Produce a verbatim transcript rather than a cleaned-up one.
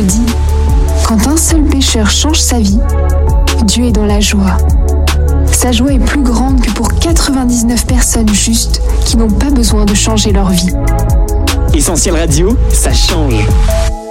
dit, quand un seul pécheur change sa vie, Dieu est dans la joie. Sa joie est plus grande que pour quatre-vingt-dix-neuf personnes justes qui n'ont pas besoin de changer leur vie. Essentiel Radio, ça change.